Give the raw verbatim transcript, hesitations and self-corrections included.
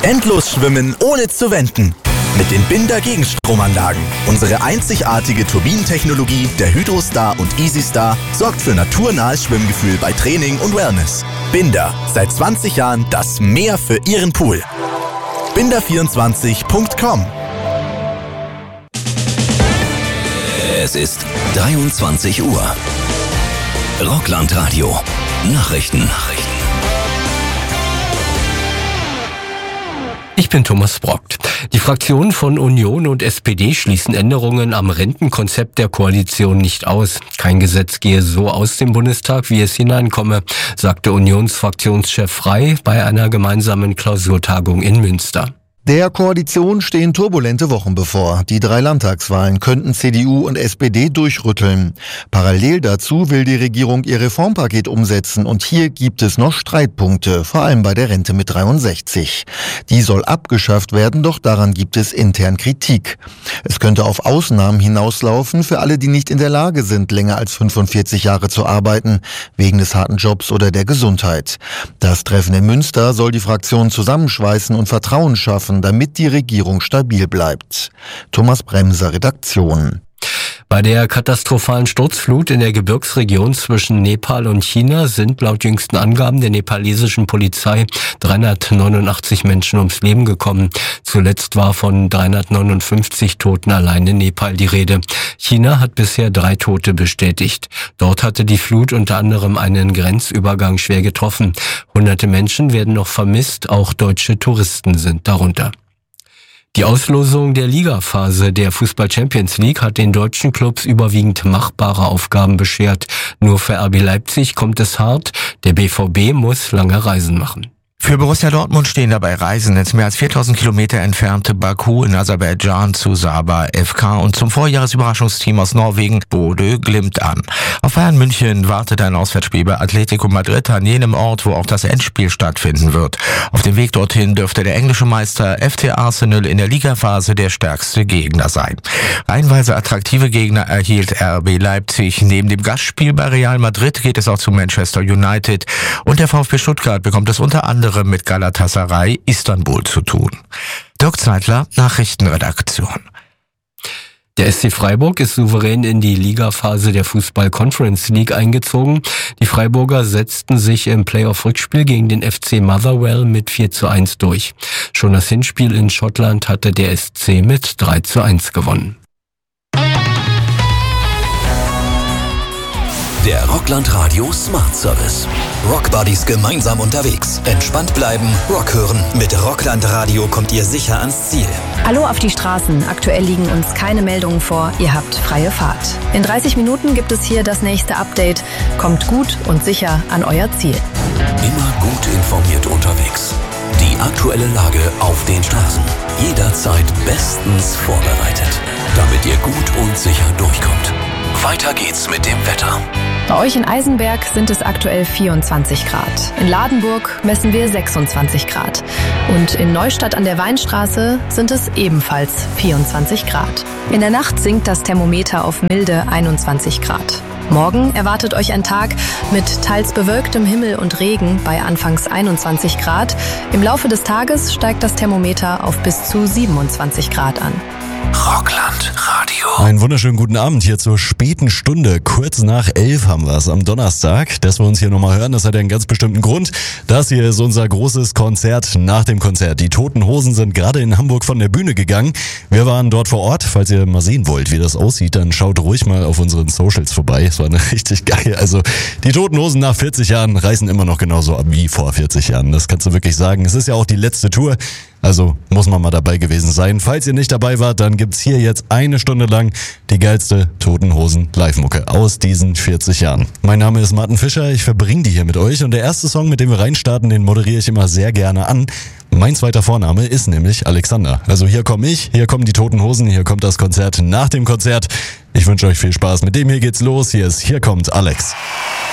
Endlos schwimmen ohne zu wenden. Mit den Binder Gegenstromanlagen. Unsere einzigartige Turbinentechnologie der Hydrostar und EasyStar sorgt für naturnahes Schwimmgefühl bei Training und Wellness. Binder, seit zwanzig Jahren das Meer für Ihren Pool. binder vierundzwanzig punkt com. Es ist dreiundzwanzig Uhr. Rockland-Radio. Nachrichten. Nachrichten. Ich bin Thomas Brockt. Die Fraktionen von Union und S P D schließen Änderungen am Rentenkonzept der Koalition nicht aus. Kein Gesetz gehe so aus dem Bundestag, wie es hineinkomme, sagte Unionsfraktionschef Frey bei einer gemeinsamen Klausurtagung in Münster. Der Koalition stehen turbulente Wochen bevor. Die drei Landtagswahlen könnten C D U und S P D durchrütteln. Parallel dazu will die Regierung ihr Reformpaket umsetzen und hier gibt es noch Streitpunkte, vor allem bei der Rente mit dreiundsechzig. Die soll abgeschafft werden, doch daran gibt es intern Kritik. Es könnte auf Ausnahmen hinauslaufen für alle, die nicht in der Lage sind, länger als fünfundvierzig Jahre zu arbeiten, wegen des harten Jobs oder der Gesundheit. Das Treffen in Münster soll die Fraktionen zusammenschweißen und Vertrauen schaffen, damit die Regierung stabil bleibt. Thomas Bremser, Redaktion. Bei der katastrophalen Sturzflut in der Gebirgsregion zwischen Nepal und China sind laut jüngsten Angaben der nepalesischen Polizei dreihundertneunundachtzig Menschen ums Leben gekommen. Zuletzt war von dreihundertneunundfünfzig Toten allein in Nepal die Rede. China hat bisher drei Tote bestätigt. Dort hatte die Flut unter anderem einen Grenzübergang schwer getroffen. Hunderte Menschen werden noch vermisst, auch deutsche Touristen sind darunter. Die Auslosung der Ligaphase der Fußball Champions League hat den deutschen Clubs überwiegend machbare Aufgaben beschert. Nur für R B Leipzig kommt es hart. Der B V B muss lange Reisen machen. Für Borussia Dortmund stehen dabei Reisen ins mehr als viertausend Kilometer entfernte Baku in Aserbaidschan zu Sabah F K und zum Vorjahresüberraschungsteam aus Norwegen Bodø Glimt an. Auf Bayern München wartet ein Auswärtsspiel bei Atletico Madrid an jenem Ort, wo auch das Endspiel stattfinden wird. Auf dem Weg dorthin dürfte der englische Meister F C Arsenal in der Ligaphase der stärkste Gegner sein. Reihenweise attraktive Gegner erhielt R B Leipzig. Neben dem Gastspiel bei Real Madrid geht es auch zu Manchester United und der VfB Stuttgart bekommt es unter anderem mit Galatasaray Istanbul zu tun. Dirk Zeitler, Nachrichtenredaktion. Der S C Freiburg ist souverän in die Ligaphase der Fußball Conference League eingezogen. Die Freiburger setzten sich im Playoff-Rückspiel gegen den F C Motherwell mit vier zu eins durch. Schon das Hinspiel in Schottland hatte der S C mit drei zu eins gewonnen. Der Rockland Radio Smart Service. Rockbuddies gemeinsam unterwegs. Entspannt bleiben, Rock hören. Mit Rockland Radio kommt ihr sicher ans Ziel. Hallo auf die Straßen. Aktuell liegen uns keine Meldungen vor. Ihr habt freie Fahrt. In dreißig Minuten gibt es hier das nächste Update. Kommt gut und sicher an euer Ziel. Immer gut informiert unterwegs. Die aktuelle Lage auf den Straßen. Jederzeit bestens vorbereitet. Damit ihr gut und sicher durchkommt. Weiter geht's mit dem Wetter. Bei euch in Eisenberg sind es aktuell vierundzwanzig Grad. In Ladenburg messen wir sechsundzwanzig Grad. Und in Neustadt an der Weinstraße sind es ebenfalls vierundzwanzig Grad. In der Nacht sinkt das Thermometer auf milde einundzwanzig Grad. Morgen erwartet euch ein Tag mit teils bewölktem Himmel und Regen bei anfangs einundzwanzig Grad. Im Laufe des Tages steigt das Thermometer auf bis zu siebenundzwanzig Grad an. Rockland Radio. Einen wunderschönen guten Abend hier zur späten Stunde. Kurz nach elf haben wir es am Donnerstag. Dass wir uns hier nochmal hören, das hat ja einen ganz bestimmten Grund. Das hier ist unser großes Konzert nach dem Konzert. Die Toten Hosen sind gerade in Hamburg von der Bühne gegangen. Wir waren dort vor Ort. Falls ihr mal sehen wollt, wie das aussieht, dann schaut ruhig mal auf unseren Socials vorbei. Es war eine richtig geil. Also die Toten Hosen nach vierzig Jahren reißen immer noch genauso ab wie vor vierzig Jahren. Das kannst du wirklich sagen. Es ist ja auch die letzte Tour. Also muss man mal dabei gewesen sein. Falls ihr nicht dabei wart, dann gibt's hier jetzt eine Stunde lang die geilste Toten Hosen Live-Mucke aus diesen vierzig Jahren. Mein Name ist Martin Fischer, ich verbringe die hier mit euch und der erste Song, mit dem wir reinstarten, den moderiere ich immer sehr gerne an. Mein zweiter Vorname ist nämlich Alexander. Also hier komme ich, hier kommen die Toten Hosen, hier kommt das Konzert nach dem Konzert. Ich wünsche euch viel Spaß. Mit dem hier geht's los. Hier ist Hier kommt Alex.